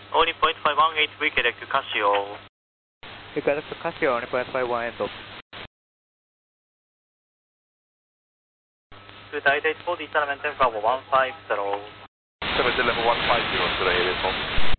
Only 0.518 weekend to Casio. Request Casio, only 0.51 end of. Good, ID 4D, maintain Bravo 150. 7 level 150 today, it is